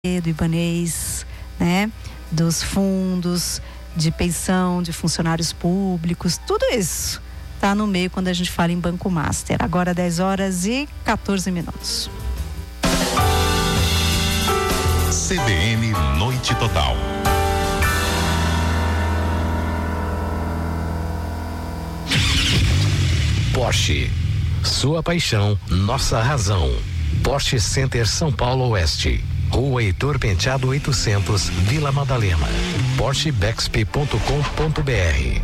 do Ibanez, né? Dos fundos de pensão, de funcionários públicos, tudo isso está no meio quando a gente fala em Banco Master. Agora 10h14. CBN Noite Total. Porsche, sua paixão, nossa razão. Porsche Center São Paulo Oeste, Rua Heitor Penteado 800, Vila Madalena. PorscheBexp.com.br.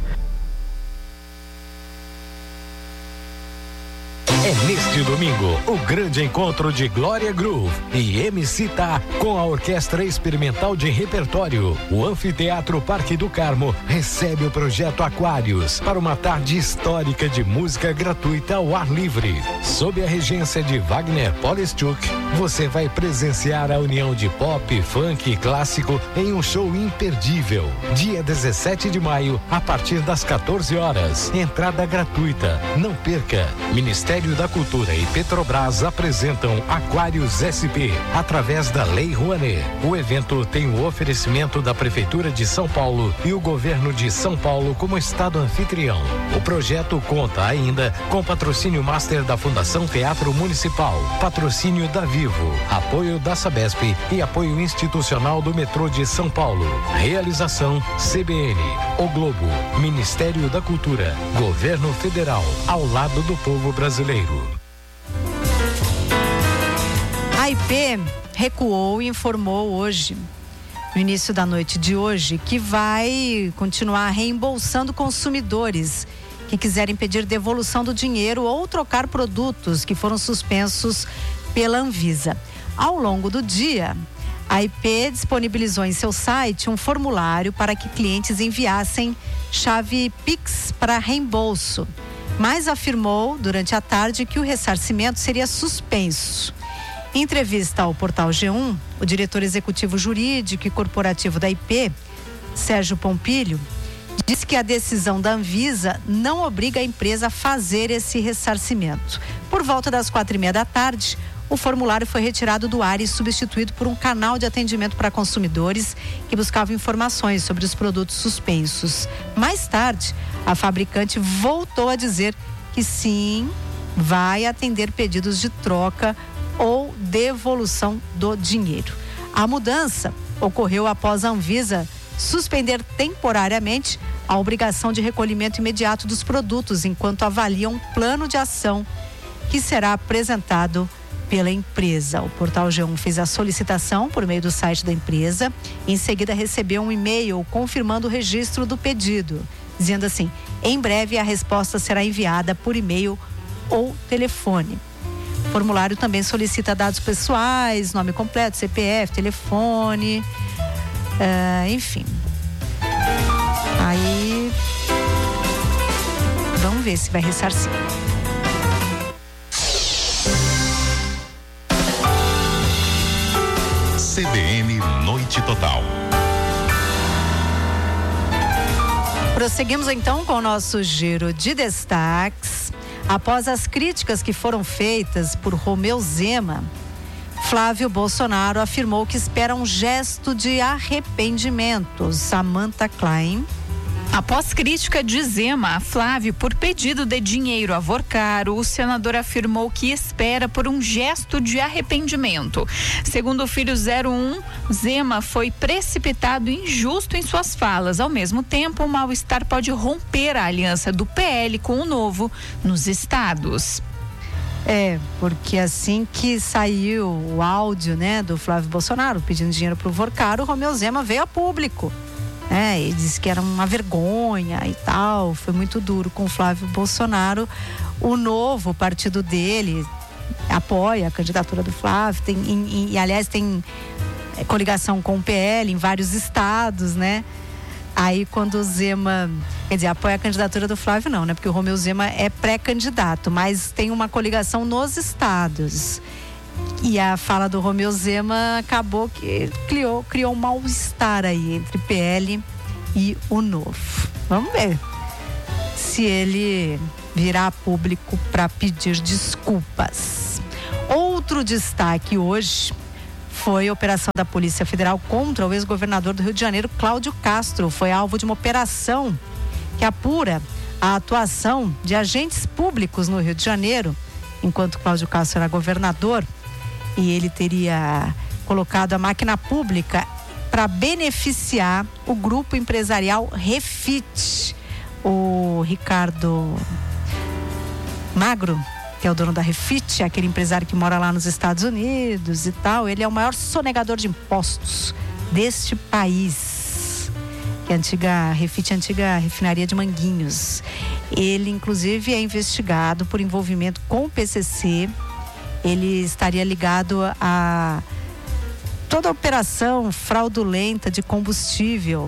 É neste domingo o grande encontro de Glória Groove e MC Tá com a Orquestra Experimental de Repertório. O Anfiteatro Parque do Carmo recebe o projeto Aquários para uma tarde histórica de música gratuita ao ar livre. Sob a regência de Wagner Polishchuk, você vai presenciar a união de pop, funk e clássico em um show imperdível. Dia 17 de maio, a partir das 14 horas. Entrada gratuita. Não perca. Ministério da Cultura e Petrobras apresentam Aquários SP através da Lei Rouanet. O evento tem o oferecimento da Prefeitura de São Paulo e o Governo de São Paulo como estado anfitrião. O projeto conta ainda com patrocínio master da Fundação Teatro Municipal, patrocínio da Vivo, apoio da Sabesp e apoio institucional do Metrô de São Paulo. Realização CBN, O Globo, Ministério da Cultura, Governo Federal, ao lado do povo brasileiro. A IP recuou e informou hoje, no início da noite de hoje, que vai continuar reembolsando consumidores que quiserem pedir devolução do dinheiro ou trocar produtos que foram suspensos pela Anvisa. Ao longo do dia, a IP disponibilizou em seu site um formulário para que clientes enviassem chave Pix para reembolso, mas afirmou durante a tarde que o ressarcimento seria suspenso. Em entrevista ao portal G1, o diretor executivo jurídico e corporativo da IP, Sérgio Pompilho, disse que a decisão da Anvisa não obriga a empresa a fazer esse ressarcimento. Por volta das 4:30 da tarde, o formulário foi retirado do ar e substituído por um canal de atendimento para consumidores que buscava informações sobre os produtos suspensos. Mais tarde, a fabricante voltou a dizer que sim, vai atender pedidos de troca ou devolução do dinheiro. A mudança ocorreu após a Anvisa suspender temporariamente a obrigação de recolhimento imediato dos produtos, enquanto avalia um plano de ação que será apresentado pela empresa. O portal G1 fez a solicitação por meio do site da empresa. Em seguida, recebeu um e-mail confirmando o registro do pedido, dizendo assim: em breve a resposta será enviada por e-mail ou telefone. O formulário também solicita dados pessoais, nome completo, CPF, telefone, enfim. Aí, vamos ver se vai ressarcir. CBN Noite Total. Prosseguimos então com o nosso giro de destaques. Após as críticas que foram feitas por Romeu Zema, Flávio Bolsonaro afirmou que espera um gesto de arrependimento. Samantha Klein. Após crítica de Zema a Flávio por pedido de dinheiro a Vorcaro, o senador afirmou que espera por um gesto de arrependimento. Segundo o filho 01, Zema foi precipitado e injusto em suas falas. Ao mesmo tempo, o mal-estar pode romper a aliança do PL com o Novo nos estados. Porque assim que saiu o áudio, né, do Flávio Bolsonaro pedindo dinheiro para o Vorcaro, o Romeu Zema veio a público. Ele disse que era uma vergonha e tal, foi muito duro com o Flávio Bolsonaro. O Novo, partido dele, apoia a candidatura do Flávio, aliás, tem coligação com o PL em vários estados, né? Aí quando o Zema, apoia a candidatura do Flávio não, né? Porque o Romeu Zema é pré-candidato, mas tem uma coligação nos estados. E a fala do Romeu Zema acabou que criou um mal-estar aí entre PL e o Novo. Vamos ver se ele virá a público para pedir desculpas. Outro destaque hoje foi a operação da Polícia Federal contra o ex-governador do Rio de Janeiro, Cláudio Castro. Foi alvo de uma operação que apura a atuação de agentes públicos no Rio de Janeiro, enquanto Cláudio Castro era governador, e ele teria colocado a máquina pública para beneficiar o grupo empresarial Refit. O Ricardo Magro, que é o dono da Refit, aquele empresário que mora lá nos Estados Unidos e tal, ele é o maior sonegador de impostos deste país, que é a Refit, a antiga refinaria de Manguinhos. Ele, inclusive, é investigado por envolvimento com o PCC. Ele estaria ligado a toda a operação fraudulenta de combustível,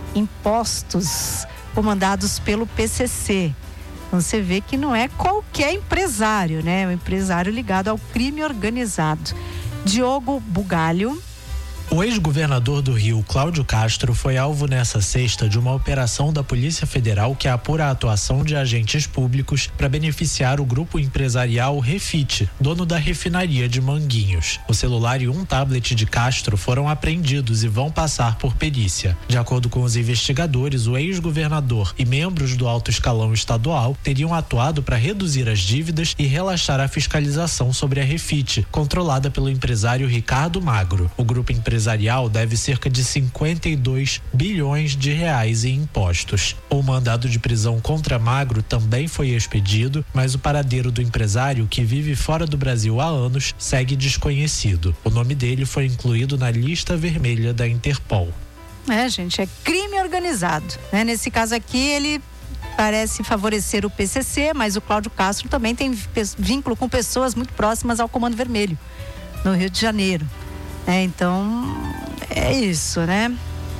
impostos comandados pelo PCC. Você vê que não é qualquer empresário, né? É um empresário ligado ao crime organizado. Diogo Bugalho. O ex-governador do Rio, Cláudio Castro, foi alvo nessa sexta de uma operação da Polícia Federal que apura a atuação de agentes públicos para beneficiar o grupo empresarial Refit, dono da refinaria de Manguinhos. O celular e um tablet de Castro foram apreendidos e vão passar por perícia. De acordo com os investigadores, o ex-governador e membros do alto escalão estadual teriam atuado para reduzir as dívidas e relaxar a fiscalização sobre a Refit, controlada pelo empresário Ricardo Magro. O grupo empresarial deve cerca de 52 bilhões de reais em impostos. O mandado de prisão contra Magro também foi expedido, mas o paradeiro do empresário, que vive fora do Brasil há anos, segue desconhecido. O nome dele foi incluído na lista vermelha da Interpol. Gente, é crime organizado, né? Nesse caso aqui, ele parece favorecer o PCC, mas o Cláudio Castro também tem vínculo com pessoas muito próximas ao Comando Vermelho, no Rio de Janeiro. Então, é isso, né?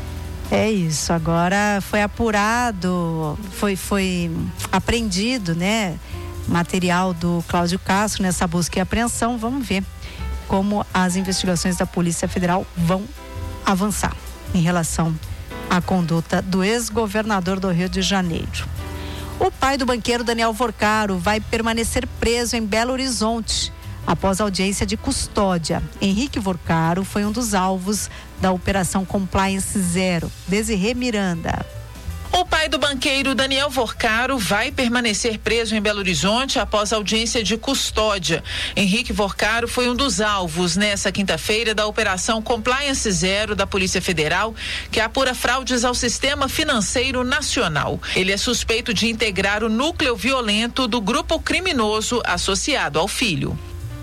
É isso. Agora foi apurado, foi apreendido, né? Material do Cláudio Castro nessa busca e apreensão. Vamos ver como as investigações da Polícia Federal vão avançar em relação à conduta do ex-governador do Rio de Janeiro. O pai do banqueiro Daniel Vorcaro vai permanecer preso em Belo Horizonte após audiência de custódia. Henrique Vorcaro foi um dos alvos da Operação Compliance Zero. Desirê Miranda. O pai do banqueiro Daniel Vorcaro vai permanecer preso em Belo Horizonte após audiência de custódia. Henrique Vorcaro foi um dos alvos nessa quinta-feira da Operação Compliance Zero da Polícia Federal, que apura fraudes ao sistema financeiro nacional. Ele é suspeito de integrar o núcleo violento do grupo criminoso associado ao filho.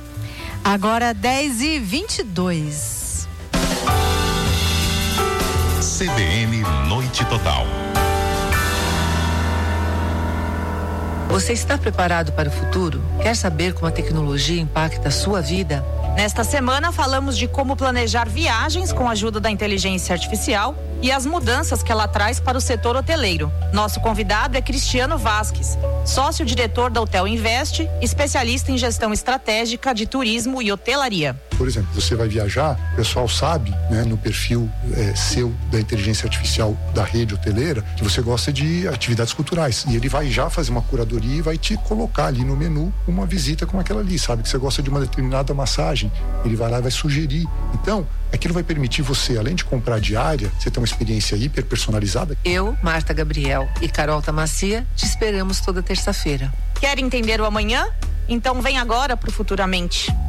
Agora 10h22. CBN Noite Total. Você está preparado para o futuro? Quer saber como a tecnologia impacta a sua vida? Nesta semana falamos de como planejar viagens com a ajuda da inteligência artificial e as mudanças que ela traz para o setor hoteleiro. Nosso convidado é Cristiano Vasques, sócio-diretor da Hotel Invest, especialista em gestão estratégica de turismo e hotelaria. Por exemplo, você vai viajar, o pessoal sabe, né, no perfil seu da inteligência artificial da rede hoteleira, que você gosta de atividades culturais. E ele vai já fazer uma curadoria e vai te colocar ali no menu uma visita como aquela ali, sabe? Que você gosta de uma determinada massagem, ele vai lá e vai sugerir. Então, aquilo vai permitir você, além de comprar diária, você ter uma experiência hiper personalizada. Eu, Marta Gabriel e Carol Tamacia te esperamos toda terça-feira. Quer entender o amanhã? Então vem agora pro Futuramente.